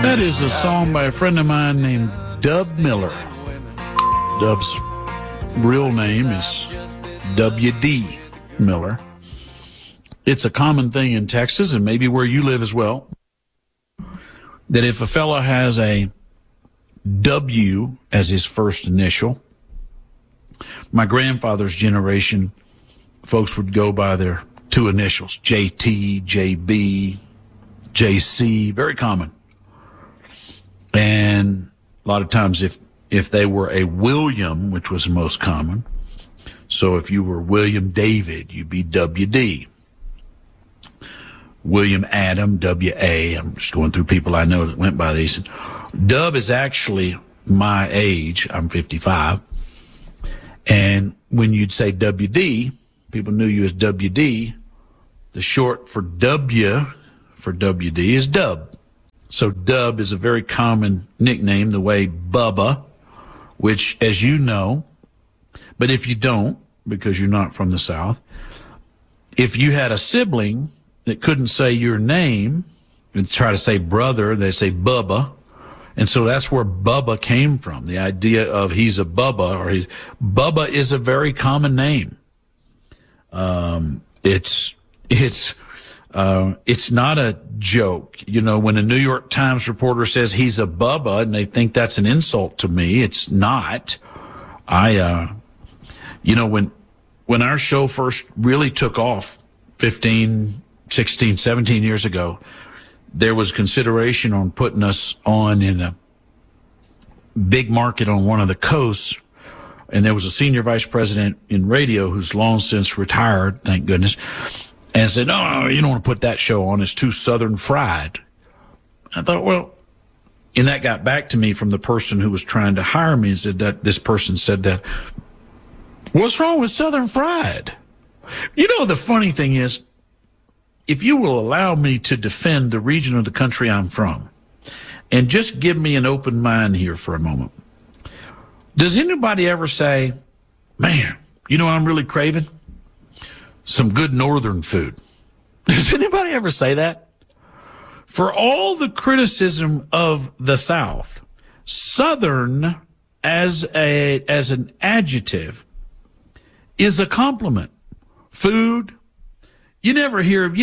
That is a song by a friend of mine named Dub Miller. Dub's real name is W.D. Miller. It's a common thing in Texas and maybe where you live as well, that if a fella has a W as his first initial, my grandfather's generation, folks would go by their two initials, JT, JB, JC, very common. And a lot of times if they were a William, which was the most common, so if you were William David, you'd be WD. William Adam, W.A. I'm just going through people I know that went by these. Dub is actually my age. I'm 55. And when you'd say WD, people knew you as WD. The short for W for WD is Dub. So Dub is a very common nickname, the way Bubba, which, as you know, but if you don't, because you're not from the South, if you had a sibling that couldn't say your name and try to say brother, they say Bubba. And so that's where Bubba came from. The idea of he's a Bubba, or Bubba is a very common name. It's not a joke. You know, when a New York Times reporter says he's a Bubba and they think that's an insult to me, it's not. When our show first really took off 15, 16, 17 years ago, there was consideration on putting us on in a big market on one of the coasts. And there was a senior vice president in radio who's long since retired, thank goodness, and said, no, you don't want to put that show on. It's too Southern fried. I thought, well, and that got back to me from the person who was trying to hire me and said that this person said that, what's wrong with Southern fried? You know, the funny thing is, if you will allow me to defend the region of the country I'm from, and just give me an open mind here for a moment, does anybody ever say, man, you know what I'm really craving? Some good northern food. Does anybody ever say that? For all the criticism of the South, Southern as an adjective is a compliment. Food. You never hear of,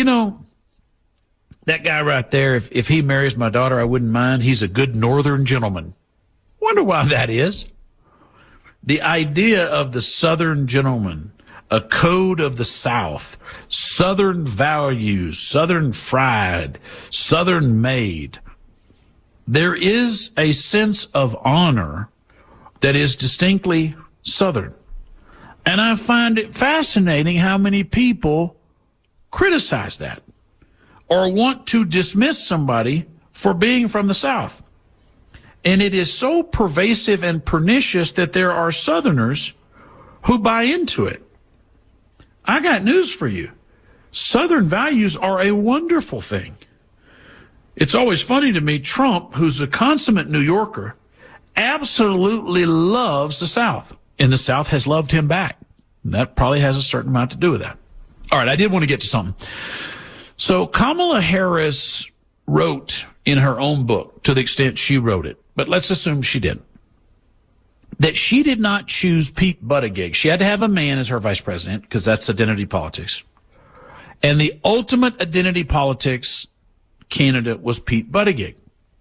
that guy right there, if he marries my daughter, I wouldn't mind. He's a good northern gentleman. Wonder why that is. The idea of the Southern gentleman, a code of the South, Southern values, Southern fried, Southern made. There is a sense of honor that is distinctly Southern. And I find it fascinating how many people criticize that or want to dismiss somebody for being from the South. And it is so pervasive and pernicious that there are Southerners who buy into it. I got news for you. Southern values are a wonderful thing. It's always funny to me, Trump, who's a consummate New Yorker, absolutely loves the South. And the South has loved him back. That probably has a certain amount to do with that. All right, I did want to get to something. So Kamala Harris wrote in her own book, to the extent she wrote it, but let's assume she did, that she did not choose Pete Buttigieg. She had to have a man as her vice president because that's identity politics. And the ultimate identity politics candidate was Pete Buttigieg.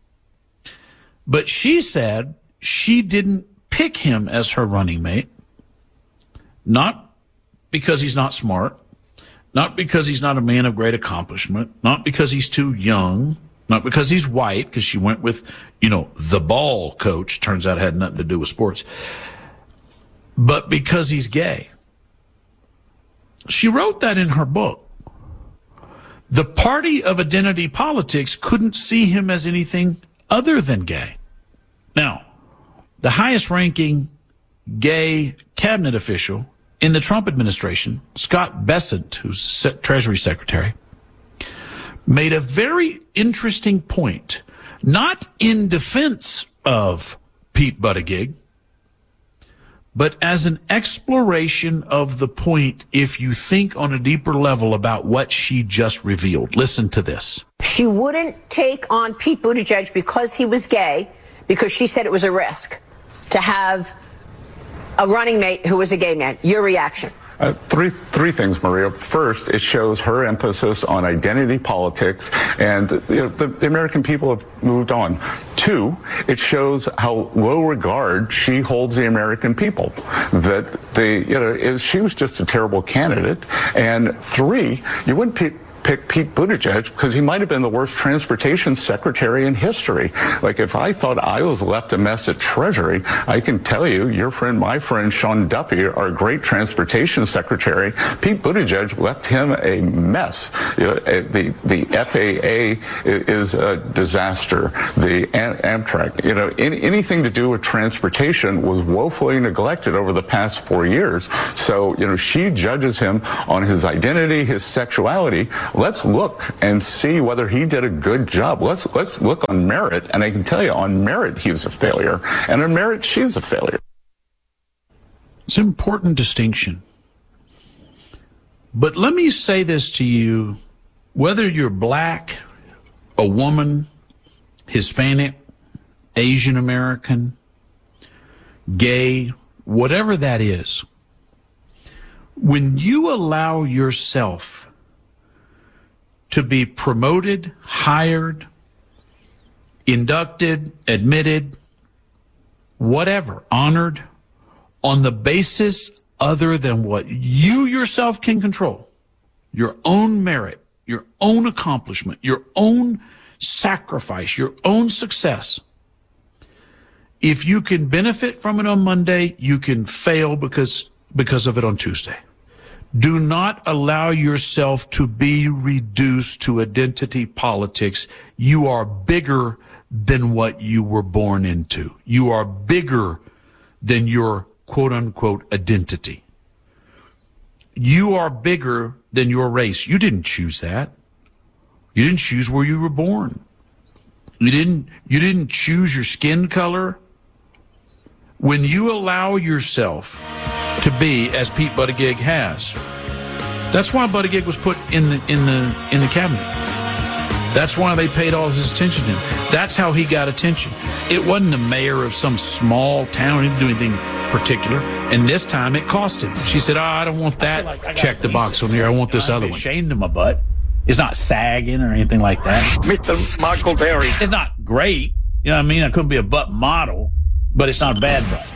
But she said she didn't pick him as her running mate, not because he's not smart, not because he's not a man of great accomplishment, not because he's too young, not because he's white, because she went with, the ball coach, turns out it had nothing to do with sports, but because he's gay. She wrote that in her book. The party of identity politics couldn't see him as anything other than gay. Now, the highest ranking gay cabinet official in the Trump administration, Scott Bessent, who's Treasury Secretary, made a very interesting point, not in defense of Pete Buttigieg, but as an exploration of the point if you think on a deeper level about what she just revealed. Listen to this. She wouldn't take on Pete Buttigieg because he was gay, because she said it was a risk to have a running mate who was a gay man. Your reaction? Three things, Maria. First, it shows her emphasis on identity politics, and the American people have moved on. Two, it shows how low regard she holds the American people. That she was just a terrible candidate. And three, you wouldn't pick Pete Buttigieg because he might have been the worst transportation secretary in history. Like, if I thought I was left a mess at Treasury, I can tell you, my friend Sean Duffy, our great transportation secretary, Pete Buttigieg left him a mess. The FAA is a disaster. The Amtrak, anything to do with transportation was woefully neglected over the past 4 years. So, she judges him on his identity, his sexuality. Let's look and see whether he did a good job. Let's look on merit, and I can tell you, on merit, he's a failure, and on merit, she's a failure. It's an important distinction. But let me say this to you, whether you're black, a woman, Hispanic, Asian American, gay, whatever that is, when you allow yourself to be promoted, hired, inducted, admitted, whatever, honored, on the basis other than what you yourself can control, your own merit, your own accomplishment, your own sacrifice, your own success. If you can benefit from it on Monday, you can fail because of it on Tuesday. Do not allow yourself to be reduced to identity politics. You are bigger than what you were born into. You are bigger than your quote-unquote identity. You are bigger than your race. You didn't choose that. You didn't choose where you were born. You didn't choose your skin color. When you allow yourself to be, as Pete Buttigieg has, that's why Buttigieg was put in the cabinet. That's why they paid all this attention to him. That's how he got attention. It wasn't the mayor of some small town. He didn't do anything particular. And this time it cost him. She said, I don't want that. Check the box on here. I want this other one. Shamed to my butt. It's not sagging or anything like that. Mr. Michael Berry. It's not great. You know what I mean? I couldn't be a butt model, but it's not a bad butt.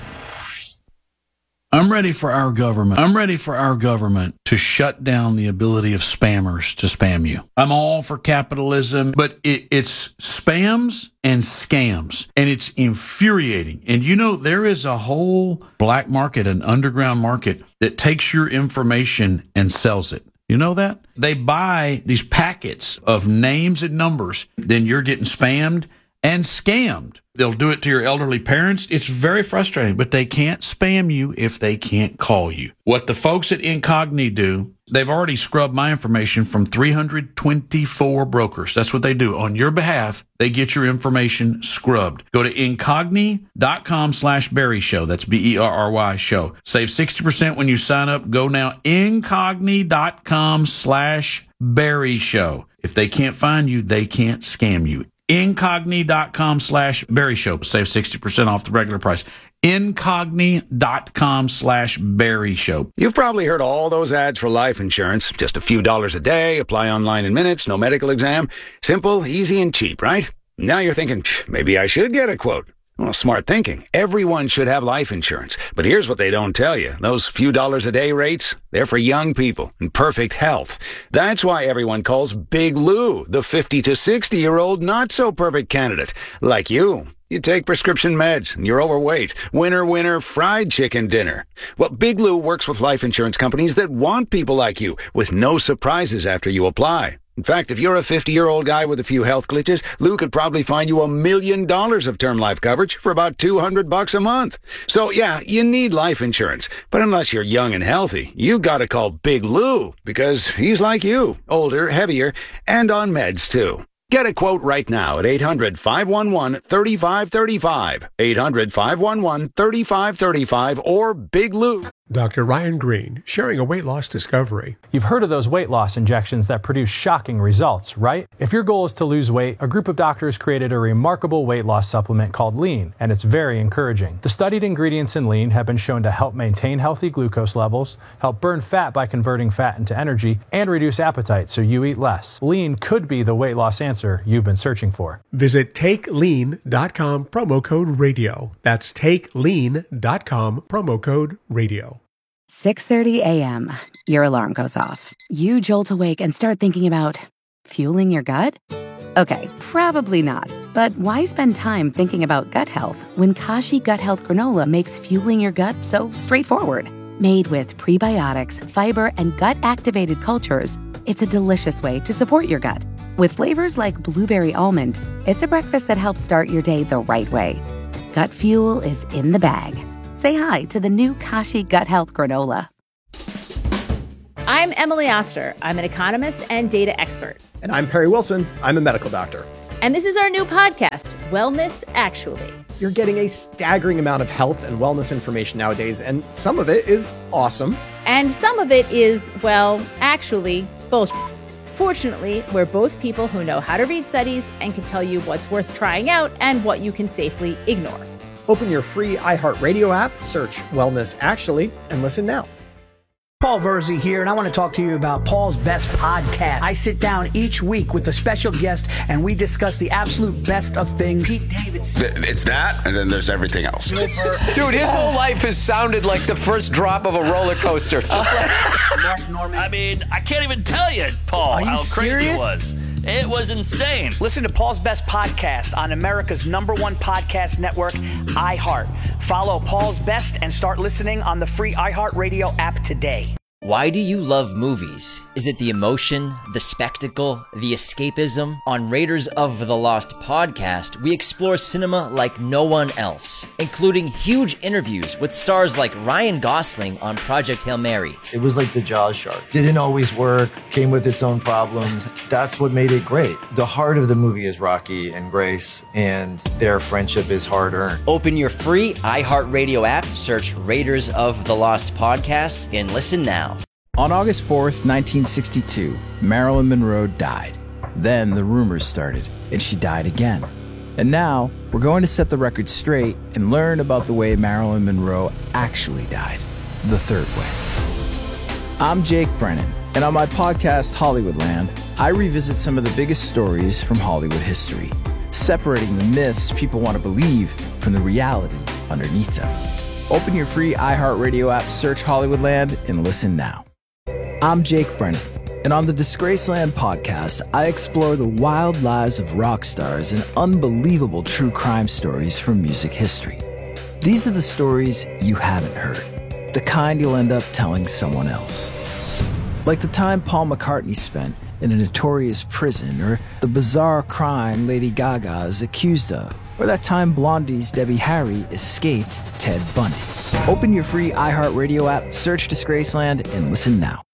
I'm ready for our government. I'm ready for our government to shut down the ability of spammers to spam you. I'm all for capitalism, but it's spams and scams, and it's infuriating. And there is a whole black market, an underground market that takes your information and sells it. You know that? They buy these packets of names and numbers, then you're getting spammed and scammed. They'll do it to your elderly parents. It's very frustrating, but they can't spam you if they can't call you. What the folks at Incogni do, they've already scrubbed my information from 324 brokers. That's what they do. On your behalf, they get your information scrubbed. Go to incogni.com/Berry Show. That's BERRY show. Save 60% when you sign up. Go now, incogni.com/Berry Show. If they can't find you, they can't scam you. Incogni.com/Berry Show. Save 60% off the regular price. Incogni.com/Berry Show. You've probably heard all those ads for life insurance. Just a few dollars a day, apply online in minutes, no medical exam. Simple, easy, and cheap, right? Now you're thinking, maybe I should get a quote. Well, smart thinking. Everyone should have life insurance. But here's what they don't tell you. Those few dollars a day rates, they're for young people in perfect health. That's why everyone calls Big Lou the 50 to 60-year-old not-so-perfect candidate. Like you. You take prescription meds, and you're overweight. Winner, winner, fried chicken dinner. Well, Big Lou works with life insurance companies that want people like you, with no surprises after you apply. In fact, if you're a 50-year-old guy with a few health glitches, Lou could probably find you $1 million of term life coverage for about $200 a month. So yeah, you need life insurance. But unless you're young and healthy, you gotta call Big Lou, because he's like you, older, heavier, and on meds too. Get a quote right now at 800-511-3535, 800-511-3535, or Big Lou. Dr. Ryan Green, sharing a weight loss discovery. You've heard of those weight loss injections that produce shocking results, right? If your goal is to lose weight, a group of doctors created a remarkable weight loss supplement called Lean, and it's very encouraging. The studied ingredients in Lean have been shown to help maintain healthy glucose levels, help burn fat by converting fat into energy, and reduce appetite so you eat less. Lean could be the weight loss answer you've been searching for. Visit TakeLean.com, promo code radio. That's TakeLean.com, promo code radio. 6:30 a.m. Your alarm goes off. You jolt awake and start thinking about fueling your gut? Okay, probably not. But why spend time thinking about gut health when Kashi Gut Health Granola makes fueling your gut so straightforward? Made with prebiotics, fiber, and gut-activated cultures, it's a delicious way to support your gut. With flavors like blueberry almond, it's a breakfast that helps start your day the right way. Gut fuel is in the bag. Say hi to the new Kashi Gut Health Granola. I'm Emily Oster. I'm an economist and data expert. And I'm Perry Wilson. I'm a medical doctor. And this is our new podcast, Wellness Actually. You're getting a staggering amount of health and wellness information nowadays, and some of it is awesome. And some of it is, well, actually, bullshit. Fortunately, we're both people who know how to read studies and can tell you what's worth trying out and what you can safely ignore. Open your free iHeartRadio app, search Wellness Actually, and listen now. Paul Verzi here, and I want to talk to you about Paul's Best Podcast. I sit down each week with a special guest, and we discuss the absolute best of things. Pete Davidson. It's that, and then there's everything else. Dude, his whole life has sounded like the first drop of a roller coaster. Just like Mark Norman. I mean, I can't even tell you, Paul, how crazy it was. It was insane. Listen to Paul's Best Podcast on America's #1 podcast network, iHeart. Follow Paul's Best and start listening on the free iHeartRadio app today. Why do you love movies? Is it the emotion, the spectacle, the escapism? On Raiders of the Lost podcast, we explore cinema like no one else, including huge interviews with stars like Ryan Gosling on Project Hail Mary. It was like the Jaws shark. Didn't always work, came with its own problems. That's what made it great. The heart of the movie is Rocky and Grace, and their friendship is hard-earned. Open your free iHeartRadio app, search Raiders of the Lost podcast, and listen now. On August 4th, 1962, Marilyn Monroe died. Then the rumors started, and she died again. And now, we're going to set the record straight and learn about the way Marilyn Monroe actually died, the third way. I'm Jake Brennan, and on my podcast, Hollywoodland, I revisit some of the biggest stories from Hollywood history, separating the myths people want to believe from the reality underneath them. Open your free iHeartRadio app, search Hollywoodland, and listen now. I'm Jake Brennan, and on the Disgraceland podcast, I explore the wild lives of rock stars and unbelievable true crime stories from music history. These are the stories you haven't heard, the kind you'll end up telling someone else. Like the time Paul McCartney spent in a notorious prison, or the bizarre crime Lady Gaga is accused of, or that time Blondie's Debbie Harry escaped Ted Bundy. Open your free iHeartRadio app, search Disgraceland, and listen now.